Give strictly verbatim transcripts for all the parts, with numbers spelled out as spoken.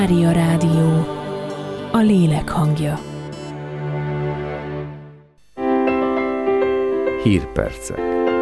Mária Rádió, a lélek hangja. Hírpercek.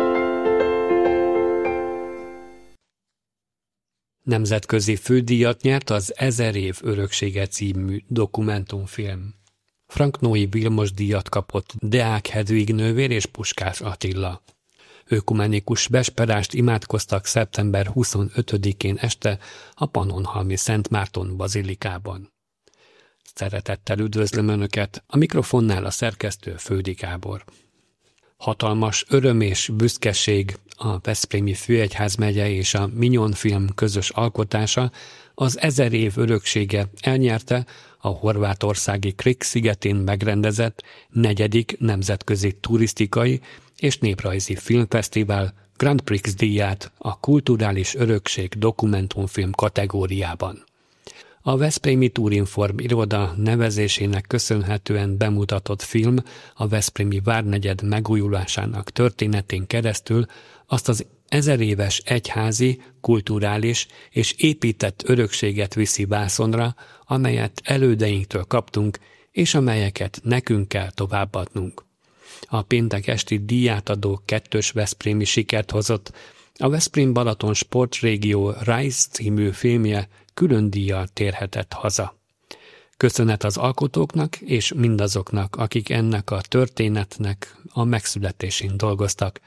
Nemzetközi fődíjat nyert az Ezer év öröksége című dokumentumfilm. Frank Noé Vilmos díjat kapott Deák Hedvig nővér és Puskás Attila. Ökumenikus vesperást imádkoztak szeptember huszonötödikén este a Pannonhalmi Szent Márton bazilikában. Szeretettel üdvözlöm Önöket, a mikrofonnál a szerkesztő Földi Gábor. Hatalmas öröm és büszkeség a Veszprémi Főegyházmegye és a Mignon Film közös alkotása, az Ezer év öröksége elnyerte a horvátországi Krk szigetén megrendezett negyedik nemzetközi turisztikai és néprajzi filmfesztivál Grand Prix díját a kulturális örökség dokumentumfilm kategóriában. A Veszprémi Tourinform iroda nevezésének köszönhetően bemutatott film a Veszprémi várnegyed megújulásának történetén keresztül azt az ezer éves egyházi, kulturális és épített örökséget viszi vászonra, amelyet elődeinktől kaptunk, és amelyeket nekünk kell továbbadnunk. A péntek esti díjátadó kettős veszprémi sikert hozott, a Veszprém Balaton Sportrégió Rise című filmje külön díjjal térhetett haza. Köszönet az alkotóknak és mindazoknak, akik ennek a történetnek a megszületésén dolgoztak.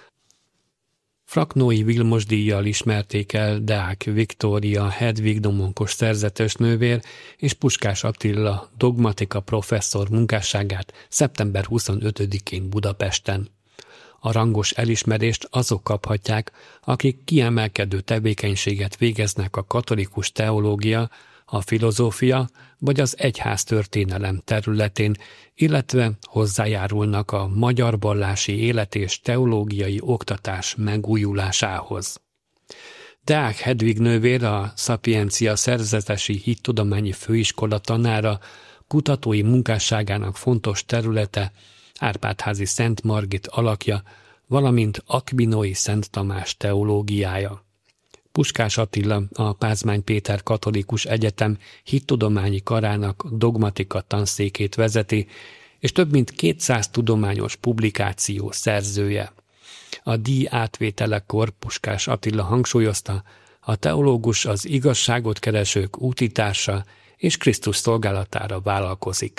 Frank Noé Vilmos díjjal ismerték el Deák Viktória Hedvig domonkos szerzetes nővér és Puskás Attila dogmatika professzor munkásságát szeptember huszonötödikén Budapesten. A rangos elismerést azok kaphatják, akik kiemelkedő tevékenységet végeznek a katolikus teológia, a filozófia vagy az egyháztörténelem területén, illetve hozzájárulnak a magyar vallási élet és teológiai oktatás megújulásához. Deák Hedvig nővér, a Szapiencia Szerzetesi Hittudományi Főiskola tanára, kutatói munkásságának fontos területe Árpádházi Szent Margit alakja, valamint Akvinói Szent Tamás teológiája. Puskás Attila, a Pázmány Péter Katolikus Egyetem hittudományi karának dogmatika tanszékét vezeti, és több mint kétszáz tudományos publikáció szerzője. A díj átvételekor Puskás Attila hangsúlyozta, a teológus az igazságot keresők útitársa és Krisztus szolgálatára vállalkozik.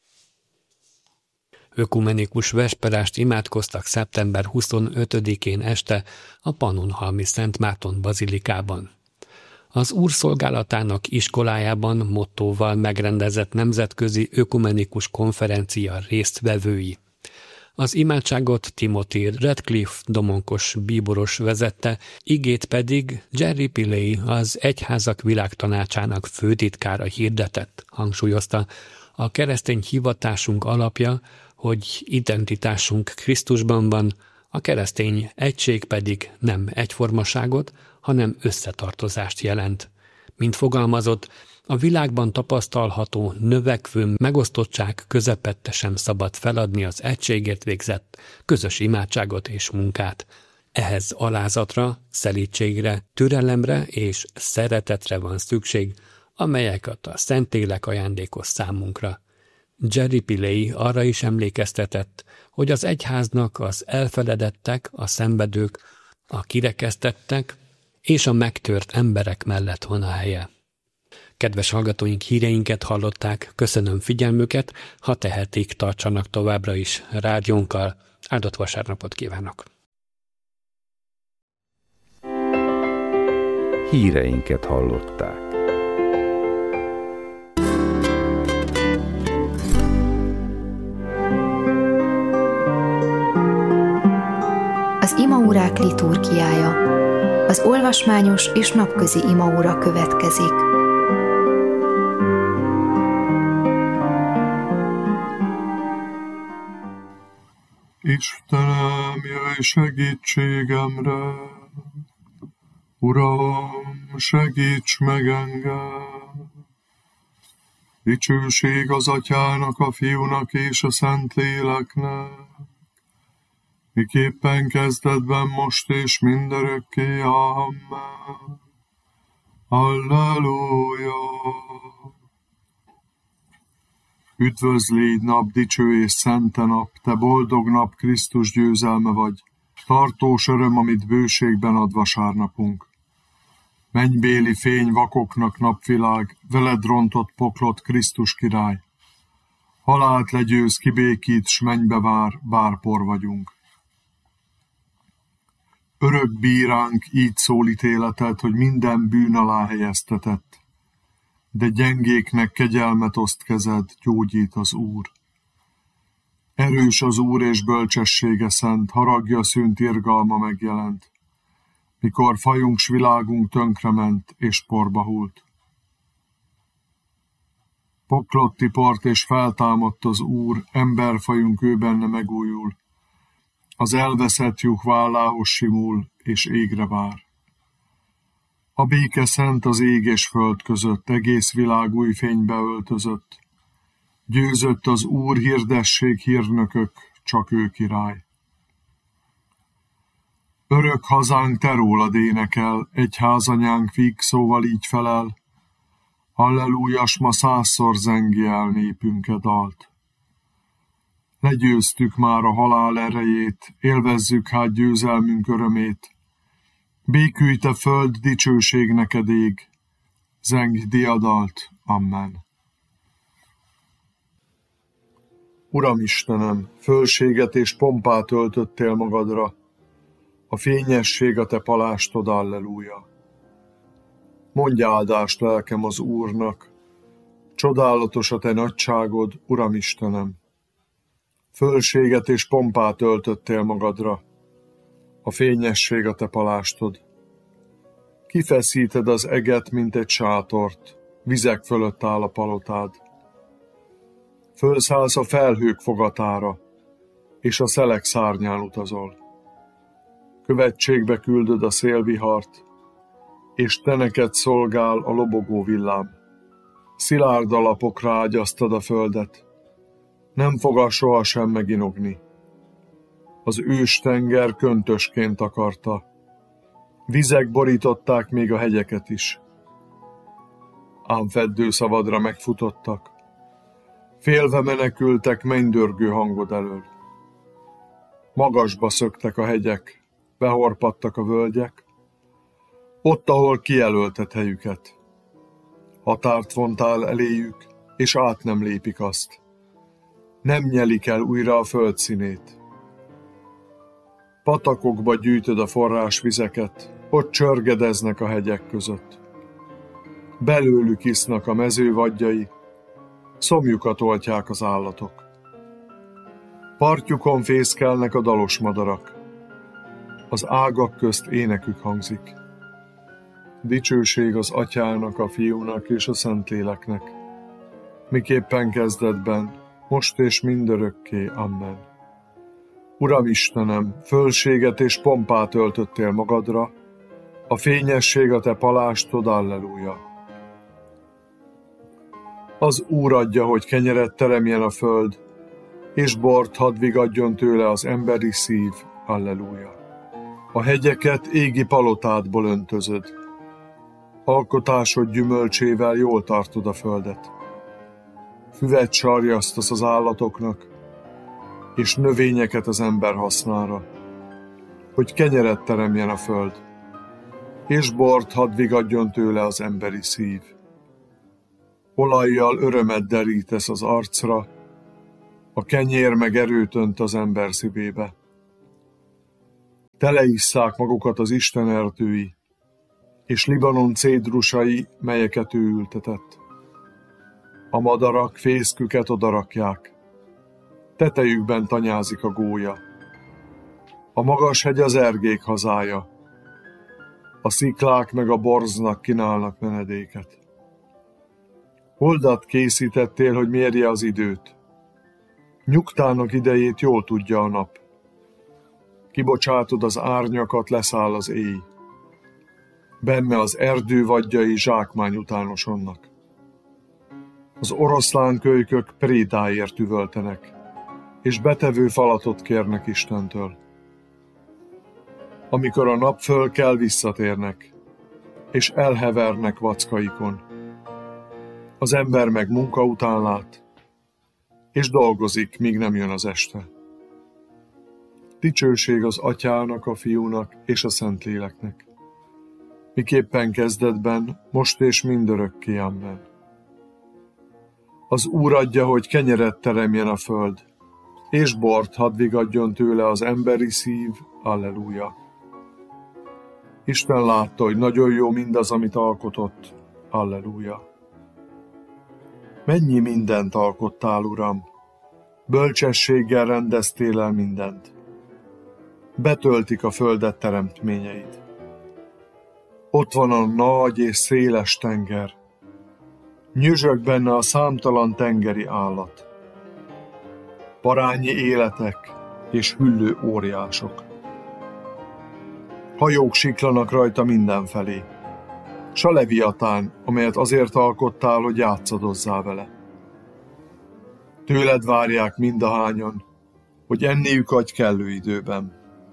Ökumenikus vesperást imádkoztak szeptember huszonötödikén este a Pannonhalmi Szent Márton bazilikában. Az Úr szolgálatának iskolájában mottóval megrendezett nemzetközi ökumenikus konferencia résztvevői. Az imádságot Timothy Radcliffe domonkos bíboros vezette, igét pedig Jerry Pillay, az Egyházak Világtanácsának főtitkára hirdetett, hangsúlyozta, a keresztény hivatásunk alapja, hogy identitásunk Krisztusban van, a keresztény egység pedig nem egyformaságot, hanem összetartozást jelent. Mint fogalmazott, a világban tapasztalható növekvő megosztottság közepette sem szabad feladni az egységért végzett közös imádságot és munkát. Ehhez alázatra, szelídségre, türelemre és szeretetre van szükség, amelyeket a Szentlélek ajándékoz számunkra. Jerry Pillay arra is emlékeztetett, hogy az egyháznak az elfeledettek, a szenvedők, a kirekesztettek és a megtört emberek mellett van a helye. Kedves hallgatóink, híreinket hallották, köszönöm figyelmüket, ha tehetik, tartsanak továbbra is rádiónkkal. Áldott vasárnapot kívánok! Híreinket hallották. Az imaórák liturgiája. Az olvasmányos és napközi imaóra következik. Istenem, jöjj segítségemre! Uram, segíts meg engem! Dicsőség az Atyának, a Fiúnak és a Szentléleknek, miképpen kezdetben, most és mindörökké. Amen. Halleluja! Üdvözlégy nap, dicső és szente nap, te boldog nap, Krisztus győzelme vagy, tartós öröm, amit bőségben ad vasárnapunk. Mennybéli fény vakoknak napvilág, veled rontott poklot, Krisztus király. Halált legyőz, kibékít, s mennybe vár, bár por vagyunk. Örök bíránk, így szól ítéleted, hogy minden bűn alá helyeztetett. De gyengéknek kegyelmet oszt kezed, gyógyít az Úr. Erős az Úr és bölcsessége szent, haragja szűnt irgalma megjelent, mikor fajunk s világunk tönkrement és porba hult. Poklott tiport és feltámadt az Úr, emberfajunk ő benne megújul, az elveszett juh vállához simul és égre vár. A béke szent az ég és föld között, egész világ új fénybe öltözött. Győzött az Úr, hirdessék hírnökök, csak ő király. Örök hazánk te rólad énekel, egyházanyánk vígszóval így felel. Hallelújas, ma százszor zengi el népünke dalt. Legyőztük már a halál erejét, élvezzük hát győzelmünk örömét. Békülj te föld, dicsőség neked ég, zengj diadalt, amen. Uram Istenem, fölséget és pompát öltöttél magadra, a fényesség a te palástod, alleluja. Mondj áldást lelkem az Úrnak, csodálatos a te nagyságod, Uram Istenem. Fölséget és pompát öltöttél magadra, a fényesség a te palástod. Kifeszíted az eget, mint egy sátort, vizek fölött áll a palotád. Fölszállsz a felhők fogatára, és a szelek szárnyán utazol. Követségbe küldöd a szélvihart, és te neked szolgál a lobogó villám. Szilárd alapokra ágyaztad a földet, nem fog sohasem meginogni. Az ős tenger köntösként akarta, vizek borították még a hegyeket is. Ám feddő szavadra megfutottak, félve menekültek mennydörgő hangod elől. Magasba szöktek a hegyek, behorpadtak a völgyek, ott, ahol kijelölted helyüket. Határt vontál eléjük, és át nem lépik azt. Nem nyelik el újra a föld színét. Patakokba gyűjtöd a forrásvizeket, ott csörgedeznek a hegyek között. Belőlük isznak a mező vadjai, szomjukat oltják az állatok. Partjukon fészkelnek a dalos madarak, az ágak közt énekük hangzik. Dicsőség az Atyának, a Fiúnak és a Szentléleknek, miképpen kezdetben, most és mindörökké, amen. Uram Istenem, fölséget és pompát öltöttél magadra, a fényesség a te palástod, alleluja. Az Úr adja, hogy kenyeret teremjen a föld, és bort hadd vigadjon tőle az emberi szív, alleluja. A hegyeket égi palotádból öntözöd, alkotásod gyümölcsével jól tartod a földet. Füvet sarjasztasz az állatoknak, és növényeket az ember hasznára, hogy kenyeret teremjen a föld, és bort hadd vigadjon tőle az emberi szív. Olajjal örömet derítesz az arcra, a kenyér meg erőt önt az ember szívébe. Teleisszák magukat az Isten erdői, és Libanon cédrusai, melyeket ő ültetett. A madarak fészküket odarakják, tetejükben tanyázik a gólya. A magas hegy az ergék hazája, a sziklák meg a borznak kínálnak menedéket. Holdat készítettél, hogy mérje az időt. Nyugtának idejét jól tudja a nap. Kibocsátod az árnyakat, leszáll az éj. Benne az erdő vadjai zsákmány utánosonnak. Az oroszlán kölykök prédáért üvöltenek, és betevő falatot kérnek Istentől. Amikor a nap fölkel, visszatérnek, és elhevernek vackaikon. Az ember meg munka után lát, és dolgozik, míg nem jön az este. Dicsőség az Atyának, a Fiúnak és a Szentléleknek, miképpen kezdetben, most és mindörökké, amen. Az Úr adja, hogy kenyeret teremjen a föld, és bort hadd vigadjon tőle az emberi szív, alleluja. Isten látta, hogy nagyon jó mindaz, amit alkotott, alleluja. Mennyi mindent alkottál, Uram, bölcsességgel rendeztél el mindent. Betöltik a földet teremtményeid. Ott van a nagy és széles tenger, nyüzsög benne a számtalan tengeri állat, parányi életek és hüllő óriások. Hajók siklanak rajta mindenfelé, s a leviatán, amelyet azért alkottál, hogy játszadozzál vele. Tőled várják mindahányan, hogy enniük adj kellő időben.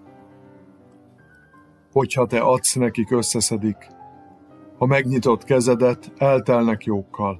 Hogyha te adsz nekik, összeszedik, ha megnyitott kezedet, eltelnek jókkal.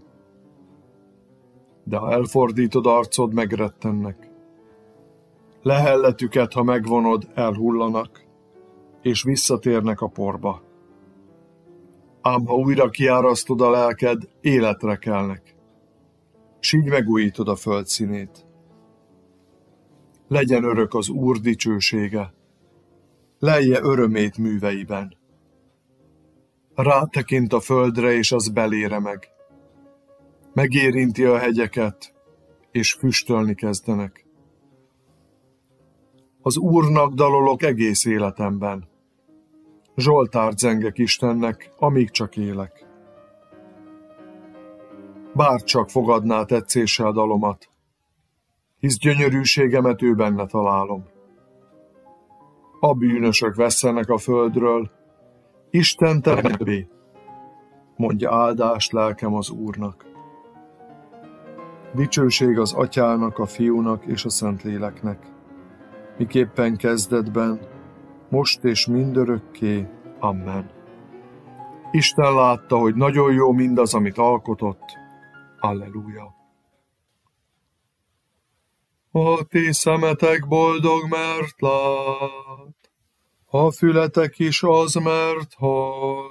De ha elfordítod arcod, megrettennek. Lehelletüket, ha megvonod, elhullanak, és visszatérnek a porba. Ám ha újra kiárasztod a lelked, életre kelnek, s így megújítod a föld színét. Legyen örök az Úr dicsősége, lelje örömét műveiben. Rátekint a földre, és az belére meg. Megérinti a hegyeket, és füstölni kezdenek. Az Úrnak dalolok egész életemben. Zsoltárt zengek Istennek, amíg csak élek. Bár csak fogadná tetszéssel dalomat, hisz gyönyörűségemet ő benne találom. A bűnösök vesszenek a földről, Isten teremtővé, mondja áldást lelkem az Úrnak. Dicsőség az Atyának, a Fiúnak és a Szentléleknek, miképpen kezdetben, most és mindörökké, amen. Isten látta, hogy nagyon jó mindaz, amit alkotott, alleluja. A ti szemetek boldog, mert lát, a fületek is az, mert hall.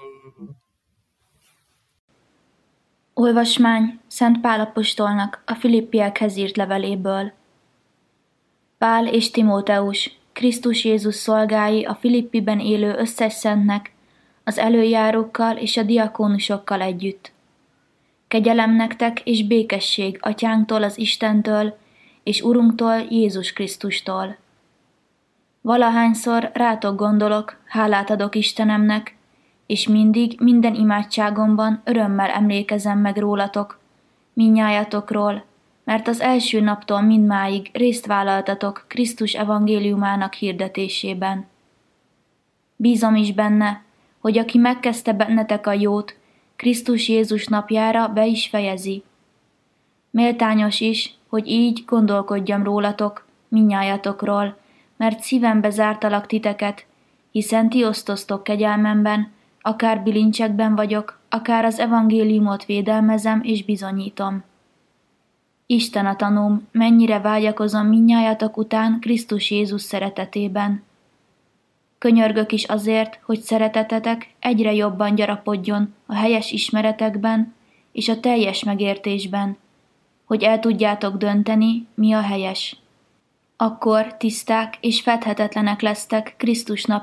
Olvasmány Szent Pál apostolnak a Filippiekhez írt leveléből. Pál és Timóteus, Krisztus Jézus szolgái a Filippiben élő összes szentnek, az előjárókkal és a diakónusokkal együtt. Kegyelem nektek és békesség Atyánktól, az Istentől, és Urunktól, Jézus Krisztustól. Valahányszor rátok gondolok, hálát adok Istenemnek, és mindig, minden imádságomban örömmel emlékezem meg rólatok, mindnyájatokról, mert az első naptól mindmáig részt vállaltatok Krisztus evangéliumának hirdetésében. Bízom is benne, hogy aki megkezdte bennetek a jót, Krisztus Jézus napjára be is fejezi. Méltányos is, hogy így gondolkodjam rólatok, mindnyájatokról, mert szívembe zártalak titeket, hiszen ti osztoztok kegyelmemben, akár bilincsekben vagyok, akár az evangéliumot védelmezem és bizonyítom. Isten a tanúm, mennyire vágyakozom mindnyájatok után Krisztus Jézus szeretetében. Könyörgök is azért, hogy szeretetetek egyre jobban gyarapodjon a helyes ismeretekben és a teljes megértésben, hogy el tudjátok dönteni, mi a helyes. Akkor tiszták és fedhetetlenek lesztek Krisztus napján,